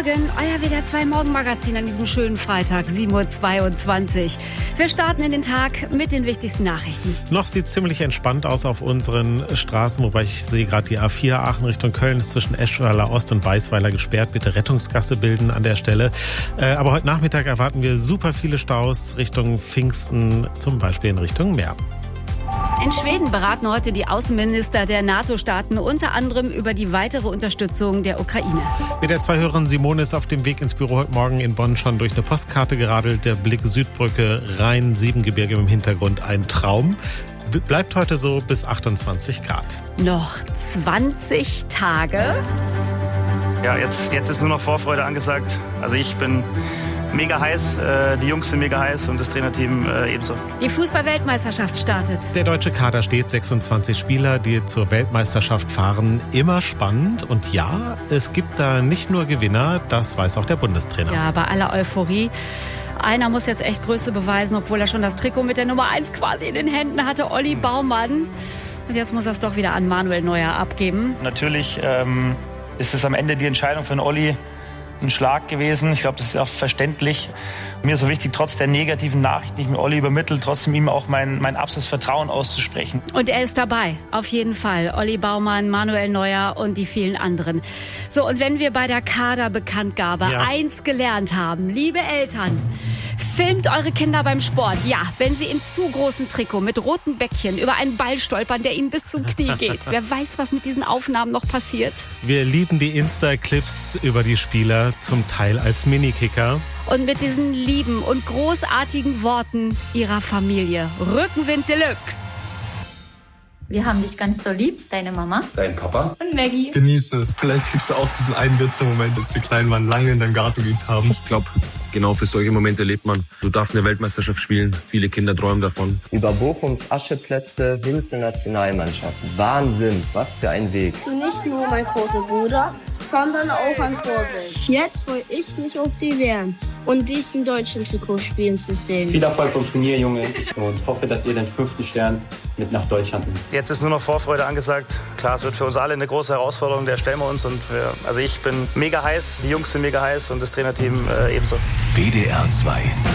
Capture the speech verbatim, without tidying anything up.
Morgen, euer W D R zwei Morgenmagazin an diesem schönen Freitag, sieben Uhr zweiundzwanzig. Wir starten in den Tag mit den wichtigsten Nachrichten. Noch sieht ziemlich entspannt aus auf unseren Straßen, wobei ich sehe gerade die A vier Aachen Richtung Köln ist zwischen Eschweiler Ost und Weißweiler gesperrt. Bitte Rettungsgasse bilden an der Stelle. Äh, aber heute Nachmittag erwarten wir super viele Staus Richtung Pfingsten, zum Beispiel in Richtung Meer. In Schweden beraten heute die Außenminister der NATO-Staaten unter anderem über die weitere Unterstützung der Ukraine. W D R zwei Hörerin Simone ist auf dem Weg ins Büro heute Morgen in Bonn schon durch eine Postkarte geradelt. Der Blick Südbrücke, Rhein-Siebengebirge im Hintergrund, ein Traum. Bleibt heute so bis achtundzwanzig Grad. Noch zwanzig Tage? Ja, jetzt, jetzt ist nur noch Vorfreude angesagt. Also ich bin mega heiß, äh, die Jungs sind mega heiß und das Trainerteam äh, ebenso. Die Fußball-Weltmeisterschaft startet. Der deutsche Kader steht, sechsundzwanzig Spieler, die zur Weltmeisterschaft fahren. Immer spannend und ja, es gibt da nicht nur Gewinner, das weiß auch der Bundestrainer. Ja, bei aller Euphorie. Einer muss jetzt echt Größe beweisen, obwohl er schon das Trikot mit der Nummer eins quasi in den Händen hatte, Olli Baumann. Und jetzt muss er es doch wieder an Manuel Neuer abgeben. Natürlich ähm, ist es am Ende die Entscheidung für den Olli ein Schlag gewesen. Ich glaube, das ist auch verständlich. Mir ist so wichtig, trotz der negativen Nachrichten, die ich mir Olli übermittelt, trotzdem ihm auch mein, mein absolutes Vertrauen auszusprechen. Und er ist dabei, auf jeden Fall. Olli Baumann, Manuel Neuer und die vielen anderen. So, und wenn wir bei der Kaderbekanntgabe ja. eins gelernt haben, liebe Eltern, filmt eure Kinder beim Sport. Ja, wenn sie im zu großen Trikot mit roten Bäckchen über einen Ball stolpern, der ihnen bis zum Knie geht. Wer weiß, was mit diesen Aufnahmen noch passiert. Wir lieben die Insta-Clips über die Spieler, zum Teil als Minikicker. Und mit diesen lieben und großartigen Worten ihrer Familie. Rückenwind Deluxe. Wir haben dich ganz doll lieb, deine Mama. Dein Papa. Und Maggie. Genieße es. Vielleicht kriegst du auch diesen einen Witze-Moment, als die Kleinen waren, lange in deinem Garten geliebt haben. Ich glaube, genau für solche Momente lebt man. Du darfst eine Weltmeisterschaft spielen. Viele Kinder träumen davon. Über Bochums Ascheplätze hin zur Nationalmannschaft. Wahnsinn, was für ein Weg. Nicht nur mein großer Bruder, sondern auch ein Vorbild. Jetzt freue ich mich auf die W M und dich in deutschen Trikot spielen zu sehen. Viel Erfolg beim Turnier, Junge, und hoffe, dass ihr den fünften Stern mit nach Deutschland nimmt. Jetzt ist nur noch Vorfreude angesagt. Klar, es wird für uns alle eine große Herausforderung, der stellen wir uns. Und wir, also ich bin mega heiß, die Jungs sind mega heiß und das Trainerteam äh, ebenso. W D R zwei